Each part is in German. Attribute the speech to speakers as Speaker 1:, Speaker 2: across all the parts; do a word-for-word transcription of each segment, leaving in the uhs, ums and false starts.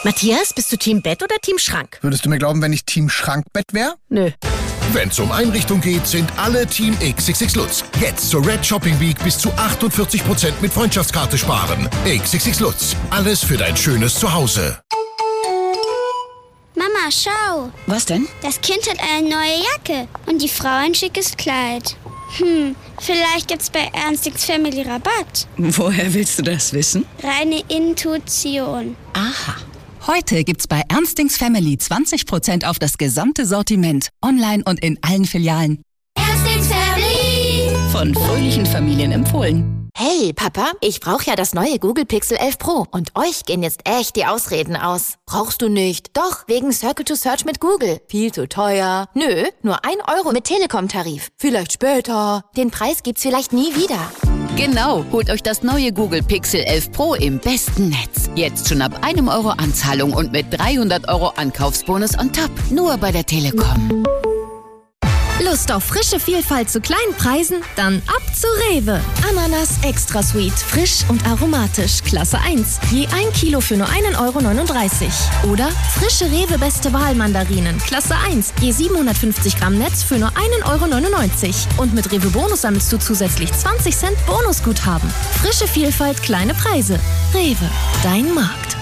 Speaker 1: Matthias, bist du Team Bett oder Team Schrank?
Speaker 2: Würdest du mir glauben, wenn ich Team Schrankbett wäre?
Speaker 1: Nö.
Speaker 3: Wenn's um Einrichtung geht, sind alle Team X X X Lutz. Jetzt zur Red Shopping Week bis zu achtundvierzig Prozent mit Freundschaftskarte sparen. X X X Lutz. Alles für dein schönes Zuhause.
Speaker 4: Mama, schau.
Speaker 5: Was denn?
Speaker 4: Das Kind hat eine neue Jacke und die Frau ein schickes Kleid. Hm, vielleicht gibt's bei Ernstings Family Rabatt.
Speaker 5: Woher willst du das wissen?
Speaker 4: Reine Intuition.
Speaker 5: Aha. Heute gibt's bei Ernstings Family zwanzig Prozent auf das gesamte Sortiment. Online und in allen Filialen.
Speaker 4: Ernstings Family.
Speaker 5: Von fröhlichen Familien empfohlen.
Speaker 6: Hey, Papa, ich brauche ja das neue Google Pixel elf Pro. Und euch gehen jetzt echt die Ausreden aus. Brauchst du nicht? Doch, wegen Circle to Search mit Google. Viel zu teuer. Nö, nur ein Euro mit Telekom-Tarif. Vielleicht später. Den Preis gibt's vielleicht nie wieder.
Speaker 5: Genau, holt euch das neue Google Pixel elf Pro im besten Netz. Jetzt schon ab einem Euro Anzahlung und mit dreihundert Euro Ankaufsbonus on top. Nur bei der Telekom.
Speaker 7: Lust auf frische Vielfalt zu kleinen Preisen? Dann ab zu Rewe. Ananas Extra Sweet, frisch und aromatisch, Klasse eins. Je ein Kilo für nur einen Euro neununddreißig. Oder frische Rewe Beste Wahl Mandarinen, Klasse eins. Je siebenhundertfünfzig Gramm Netz für nur einen Euro neunundneunzig. Und mit Rewe Bonus sammelst du zusätzlich zwanzig Cent Bonusguthaben. Frische Vielfalt, kleine Preise. Rewe, dein Markt.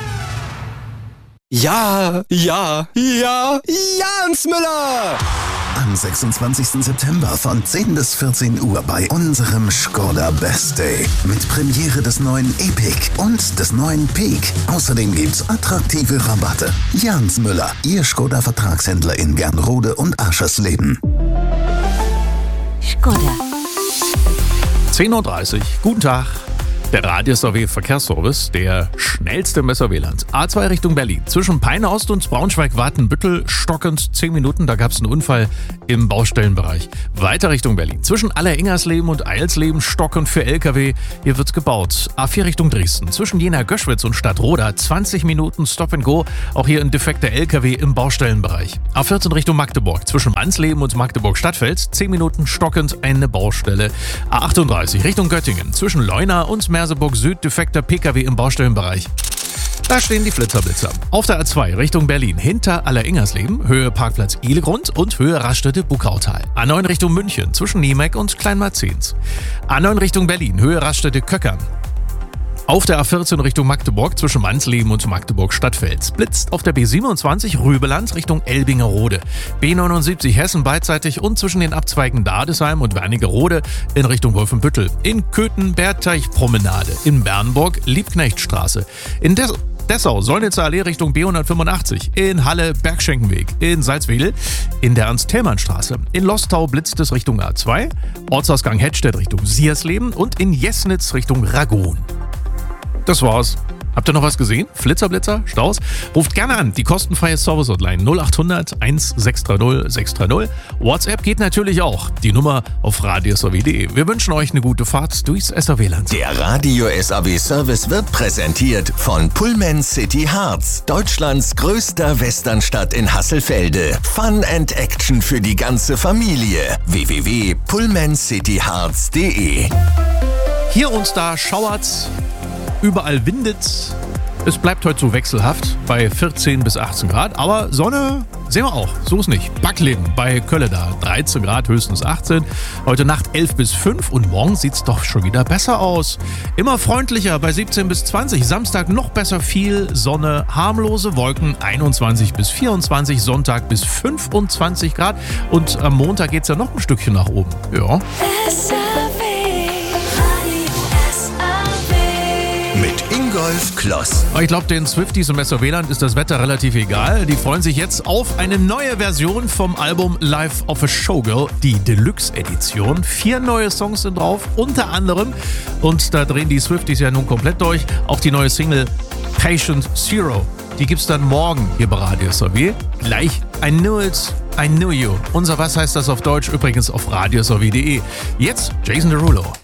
Speaker 8: Ja, ja, ja, Jans Müller!
Speaker 9: Am sechsundzwanzigsten September von zehn bis vierzehn Uhr bei unserem Skoda Best Day. Mit Premiere des neuen Epic und des neuen Peak. Außerdem gibt's attraktive Rabatte. Jans Müller, Ihr Skoda-Vertragshändler in Gernrode und Aschersleben.
Speaker 6: Skoda.
Speaker 10: zehn Uhr dreißig. Guten Tag. Der Radius A W Verkehrsservice, der schnellste im S A W-Land. A zwei Richtung Berlin. Zwischen Peine-Ost und Braunschweig-Wartenbüttel stockend zehn Minuten. Da gab es einen Unfall im Baustellenbereich. Weiter Richtung Berlin. Zwischen Aller-Ingersleben und Eilsleben stockend für L K W. Hier wird's gebaut. A vier Richtung Dresden. Zwischen Jena-Göschwitz und Stadtroda zwanzig Minuten Stop and Go. Auch hier ein defekter L K W im Baustellenbereich. A vierzehn Richtung Magdeburg. Zwischen Mansleben und Magdeburg-Stadtfeld zehn Minuten stockend eine Baustelle. A achtunddreißig Richtung Göttingen. Zwischen Leuna und Merseburg Süd defekter P K W im Baustellenbereich. Da stehen die Flitzerblitzer. Auf der A zwei Richtung Berlin hinter Aller-Ingersleben, Höhe Parkplatz Ihlegrund und Höhe Raststätte Buckautal. A neun Richtung München zwischen Niemeck und Kleinmarzens. A neun Richtung Berlin, Höhe Raststätte Köckern. Auf der A vierzehn Richtung Magdeburg zwischen Mansleben und Magdeburg-Stadtfeld. Blitzt auf der B siebenundzwanzig Rübeland Richtung Elbingerode. B neunundsiebzig Hessen beidseitig und zwischen den Abzweigen Dadesheim und Wernigerode in Richtung Wolfenbüttel. In Köthen Bergteich-Promenade. In Bernburg Liebknechtstraße. In Des Dessau Solnitzer Allee Richtung B hundertfünfundachtzig. In Halle Bergschenkenweg. In Salzwedel in der Ernst-Thälmann-Straße. In Lostau blitzt es Richtung A zwei. Ortsausgang Hettstedt Richtung Siersleben und in Jesnitz Richtung Ragon. Das war's. Habt ihr noch was gesehen? Flitzerblitzer? Staus? Ruft gerne an, die kostenfreie Service-Hotline null achthundert sechshundert sechshundert. WhatsApp geht natürlich auch. Die Nummer auf radius a w punkt de. Wir wünschen euch eine gute Fahrt durchs S A W-Land.
Speaker 3: Der Radio S A W Service wird präsentiert von Pullman City Harz, Deutschlands größter Westernstadt in Hasselfelde. Fun and Action für die ganze Familie. w w w punkt pullman city harz punkt de.
Speaker 10: Hier und da schauert's. Überall windet's. Es bleibt heute so wechselhaft bei vierzehn bis achtzehn Grad, aber Sonne sehen wir auch. So ist nicht. Backleben bei Kölle da. dreizehn Grad, höchstens achtzehn. Heute Nacht elf bis fünf und morgen sieht's doch schon wieder besser aus. Immer freundlicher bei siebzehn bis zwanzig. Samstag noch besser, viel Sonne, harmlose Wolken, einundzwanzig bis vierundzwanzig. Sonntag bis fünfundzwanzig Grad. Und am Montag geht's ja noch ein Stückchen nach oben. Ja.
Speaker 3: Mit Ingolf Kloss.
Speaker 10: Ich glaube, den Swifties im S A W-Land ist das Wetter relativ egal. Die freuen sich jetzt auf eine neue Version vom Album Life of a Showgirl, die Deluxe-Edition. Vier neue Songs sind drauf, unter anderem, und da drehen die Swifties ja nun komplett durch, auch die neue Single Patient Zero. Die gibt's dann morgen hier bei Radio S A W. Gleich I Knew It, I Knew You. Unser Was heißt das auf Deutsch? Übrigens auf radius a w punkt de. Jetzt Jason Derulo.